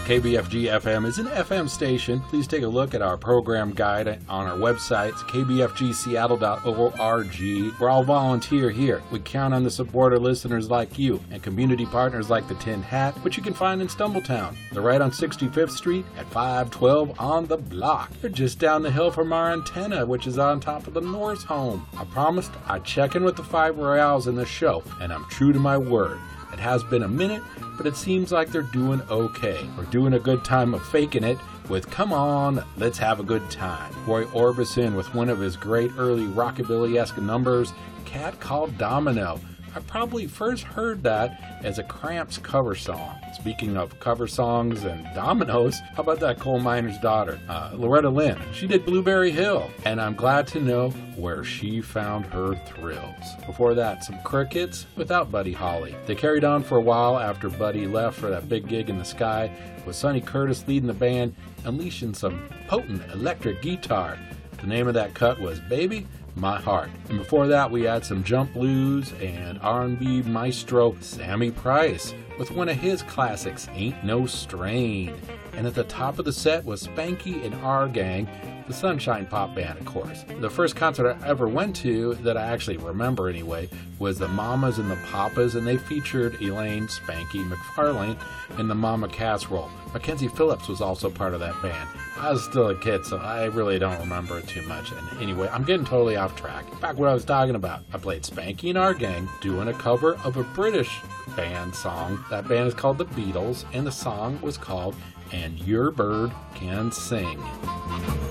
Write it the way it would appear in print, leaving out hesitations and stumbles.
KBFG FM is an FM station. Please take a look at our program guide on our website, kbfgseattle.org. We're all volunteer here. We count on the support of listeners like you and community partners like the Tin Hat, which you can find in Stumbletown. They're right on 65th Street at 512 on the block. They're just down the hill from our antenna, which is on top of the Norris home. I promised I'd check in with the 5 Royales in the show, and I'm true to my word. It has been a minute, but it seems like they're doing okay. We're doing a good time of faking it with Come On, Let's Have a Good Time. Roy Orbison with one of his great early rockabilly-esque numbers, Cat Called Domino. I probably first heard that as a Cramps cover song. Speaking of cover songs and dominoes, how about that coal miner's daughter, Loretta Lynn? She did Blueberry Hill, and I'm glad to know where she found her thrills. Before that, some Crickets without Buddy Holly. They carried on for a while after Buddy left for that big gig in the sky, with Sonny Curtis leading the band, unleashing some potent electric guitar. The name of that cut was Baby My Heart. And before that, we had some jump blues and R&B maestro Sammy Price with one of his classics, Ain't No Strain. And at the top of the set was Spanky and Our Gang, the Sunshine Pop Band, of course. The first concert I ever went to, that I actually remember anyway, was the Mamas and the Papas, and they featured Elaine Spanky McFarlane in the Mama Casserole. Mackenzie Phillips was also part of that band. I was still a kid, so I really don't remember it too much. And anyway, I'm getting totally off track. Back what I was talking about. I played Spanky and Our Gang doing a cover of a British band song. That band is called The Beatles, and the song was called And Your Bird Can Sing.